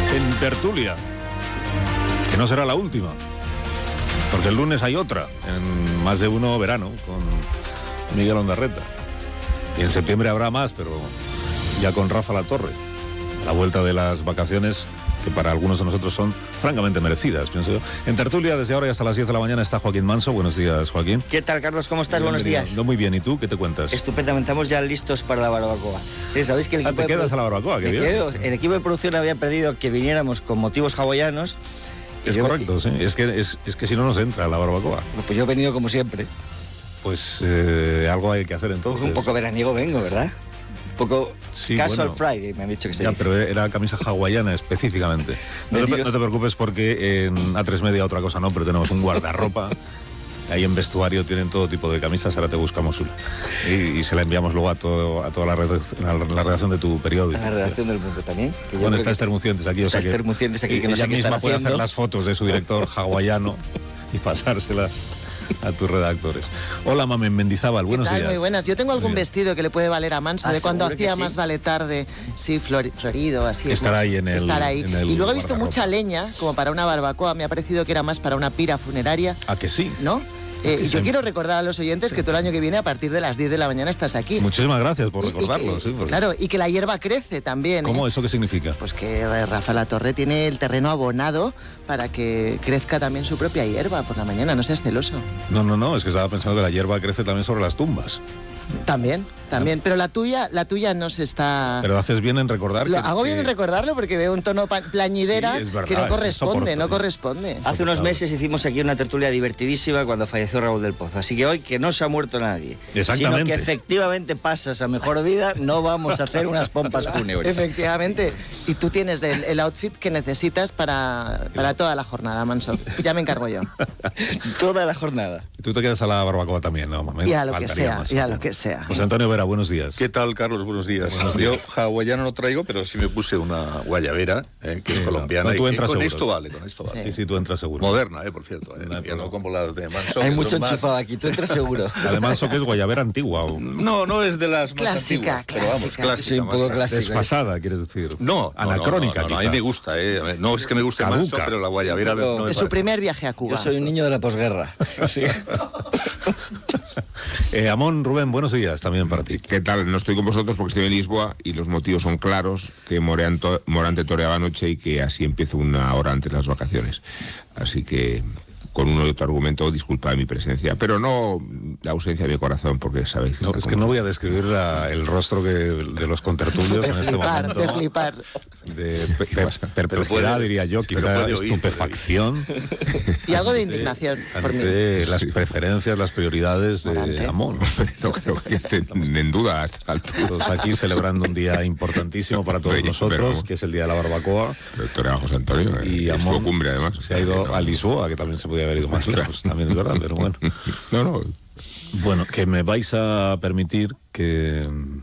en tertulia, que no será la última, porque el lunes hay otra, en Más de Uno Verano, con Miguel Ondarreta. Y en septiembre habrá más, pero ya con Rafa Latorre, a la vuelta de las vacaciones, que para algunos de nosotros son francamente merecidas, pienso yo. En tertulia, desde ahora y hasta las 10 de la mañana, está Joaquín Manso. Buenos días, Joaquín. ¿Qué tal, Carlos? ¿Cómo estás? Buenos días. No, muy bien. ¿Y tú? ¿Qué te cuentas? Estupendamente. Estamos ya listos para la barbacoa. ¿Sabéis que el equipo ¿Te quedas a la barbacoa? Qué bien. El equipo de producción había pedido que viniéramos con motivos hawaianos. Es correcto, sí. Es que si no nos entra la barbacoa. Pues yo he venido como siempre. Pues algo hay que hacer entonces. Un poco veraniego vengo, ¿verdad? Un poco sí, casual Friday, me han dicho que se ya, dice. Pero era camisa hawaiana específicamente. No te preocupes porque en A3 Media otra cosa no, pero tenemos un guardarropa. Ahí en vestuario tienen todo tipo de camisas, ahora te buscamos una. Y se la enviamos luego a toda la redacción de tu periódico. A la redacción del Mundo también. Bueno, está Esther Mucientes aquí. Está Esther Mucientes aquí, que no sé qué están misma puede haciendo. hacer las fotos de su director hawaiano y pasárselas a tus redactores. Hola, Mamen Mendizábal, buenos días. Muy buenas. Yo tengo algún vestido que le puede valer a Manso, de cuando hacía sí. Más vale tarde, sí, florido, así. Estará ahí en el... Estará ahí. Y luego he visto guardarropa. mucha leña, como para una barbacoa. Me ha parecido que era más para una pira funeraria. ¿A que sí? ¿No? Yo quiero recordar a los oyentes que todo el año que viene, a partir de las 10 de la mañana, estás aquí. Muchísimas gracias por recordarlo. Sí, porque... Claro, y que la hierba crece también. ¿Cómo? ¿Eso qué significa? Pues que Rafa Latorre tiene el terreno abonado para que crezca también su propia hierba por la mañana, no seas celoso. No, es que estaba pensando que la hierba crece también sobre las tumbas. También, pero la tuya no se está... Pero haces bien en recordar que... Hago bien en recordarlo porque veo un tono plañidera, sí, verdad, que no corresponde. Hace unos meses hicimos aquí una tertulia divertidísima cuando falleció Raúl del Pozo, así que hoy que no se ha muerto nadie, sino que efectivamente pasas a mejor vida, no vamos a hacer unas pompas fúnebres. Efectivamente, y tú tienes el outfit que necesitas para toda la jornada, Manso. Ya me encargo yo. Toda la jornada. Y tú te quedas a la barbacoa también, ¿no? Y a lo que sea, José Antonio Vera, buenos días. ¿Qué tal, Carlos? Buenos días. Yo hawaiano no traigo, pero sí me puse una guayabera, que es colombiana. Tú entras con seguro. esto vale. Sí, tú entras seguro. Moderna, por cierto. Ya no como la de Manso. Hay mucho enchufado aquí, tú entras seguro. Además, ¿eso qué es guayabera antigua? ¿O? No es de las clásica, más antiguas, pero vamos, clásica. Sí, un poco clásica. Desfasada, quieres decir. No, anacrónica, no, a mí me gusta, No es que me guste Manso, pero la guayabera no es su primer viaje a Cuba. Yo soy un niño de la posguerra. Sí. Amón, Rubén, buenos días también para ti. ¿Qué tal? No estoy con vosotros porque estoy en Lisboa y los motivos son claros, que Morante toreaba anoche y que así empiezo una hora antes de las vacaciones. Así que, con uno y otro argumento, disculpa mi presencia, pero no la ausencia de mi corazón, porque sabéis... No, es que no voy a describir el rostro de los contertulios en este momento. De flipar. De perplejidad, diría yo, quizá estupefacción. Y algo de indignación. Ante las preferencias, las prioridades de Amón. No creo que estén en duda a esta altura. Todos aquí celebrando un día importantísimo para todos nosotros, que es el día de la barbacoa. Doctor José Antonio, y Amón cumbre, además. Se ha ido a Lisboa, que también se podía haber ido más lejos, también es verdad, pero bueno. No. Bueno, que me vais a permitir que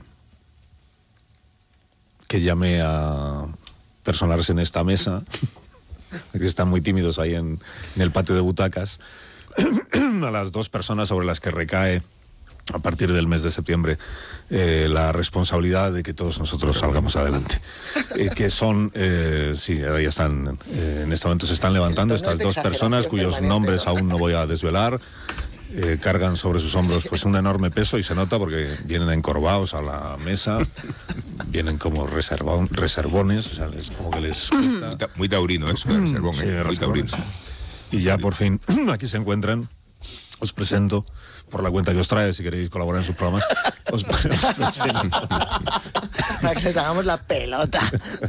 llame a personarse en esta mesa, que están muy tímidos ahí en el patio de butacas, a las dos personas sobre las que recae a partir del mes de septiembre la responsabilidad de que todos nosotros salgamos adelante, que son, sí, ahora ya están, en este momento se están levantando estas dos personas cuyos nombres aún no voy a desvelar. Cargan sobre sus hombros pues un enorme peso y se nota porque vienen encorvados a la mesa, vienen como reservones, o sea, es como que les cuesta. Muy taurino eso, reservón, sí, muy taurino. Y ya por fin aquí se encuentran. Os presento, por la cuenta que os trae, si queréis colaborar en sus programas, os presento. Para que les hagamos la pelota.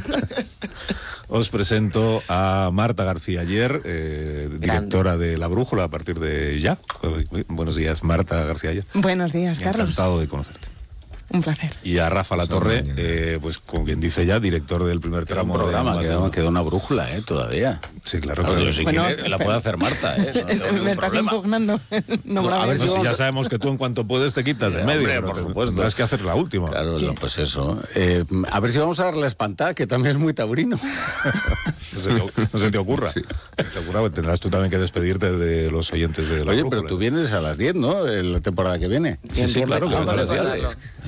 Os presento a Marta García Aller, directora de La Brújula a partir de ya. Buenos días, Marta García Aller. Buenos días, Carlos. Encantado de conocerte. Un placer. Y a Rafa Latorre, pues como quien dice ya, director del primer tramo. Un programa, quedó una brújula, todavía. Sí, claro. Claro, yo Bueno, la puede hacer Marta, me estás impugnando. A ver si ya sabemos que tú en cuanto puedes te quitas de medio. Hombre, por supuesto. Tendrás que hacer la última. Claro, pues eso. A ver si vamos a darle la espantada, que también es muy taurino. No se te ocurra. Sí. Se te ocurra, tendrás tú también que despedirte de los oyentes de La Oye, Brújula. pero tú vienes a las 10, ¿no? La temporada que viene. Sí, claro, que vamos a vendrás ya. Sí,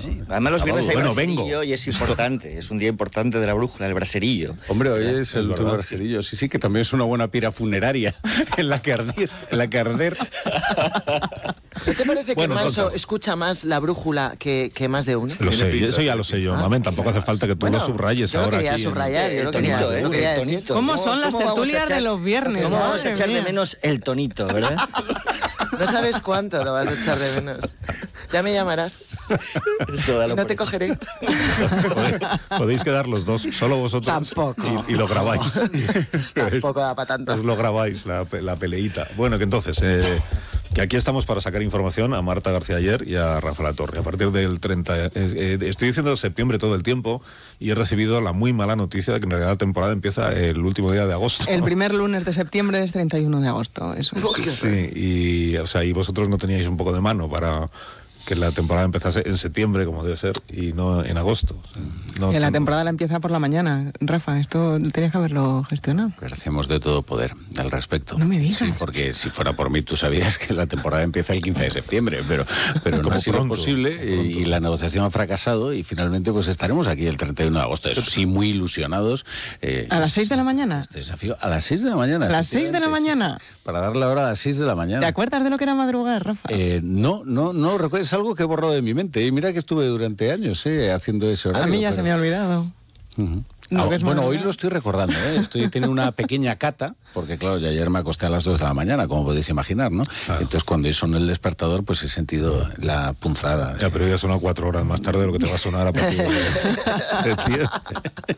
sí. Además los viernes hay braserillo y es importante. Es un día importante de la brújula, el braserillo. Hombre, hoy es el último braserillo. Sí, que también es una buena pira funeraria en la que arder. ¿No te parece que Manso escucha más la brújula que más de uno? Lo sé, eso ya lo sé yo. Mamen, tampoco hace falta que tú lo subrayes ahora. Yo lo quería subrayar. ¿Cómo son las tertulias de los viernes? ¿Cómo vamos a echar de menos el tonito, verdad? No sabes cuánto lo vas a echar de menos. Ya me llamarás. No te cogeré. Podéis quedar los dos, solo vosotros. Tampoco. Y lo grabáis. Tampoco da para tanto. Os lo grabáis, la peleita. Bueno, que entonces, que aquí estamos para sacar información a Marta García Ayer y a Rafa Latorre. A partir del 30, estoy diciendo septiembre todo el tiempo, y he recibido la muy mala noticia de que en realidad la temporada empieza el último día de agosto. El primer lunes de septiembre es 31 de agosto, eso. Sí, y vosotros no teníais un poco de mano para que la temporada empezase en septiembre, como debe ser, y no en agosto. Que la temporada la empieza por la mañana. Rafa, esto tenías que haberlo gestionado. Hacemos de todo poder al respecto. No me digas. Sí, porque si fuera por mí, tú sabías que la temporada empieza el 15 de septiembre, pero no ha sido posible y la negociación ha fracasado y finalmente pues estaremos aquí el 31 de agosto. Eso sí, muy ilusionados. ¿A las 6 de la mañana? Este desafío a las 6 de la mañana. ¿A las 6 de la mañana? Para dar la hora a las 6 de la mañana. ¿Te acuerdas de lo que era madrugar, Rafa? No recuerdo. Es algo que he borrado de mi mente. Y mira que estuve durante años haciendo ese horario. A mí ya se me ha olvidado. Bueno, hoy lo estoy recordando, estoy teniendo una pequeña cata, porque claro, ya ayer me acosté a las 2 de la mañana, como podéis imaginar, ¿no? Claro. Entonces cuando sonó el despertador, pues he sentido la punzada. Ya, pero ya sonó 4 horas más tarde de lo que te va a sonar a partir de septiembre.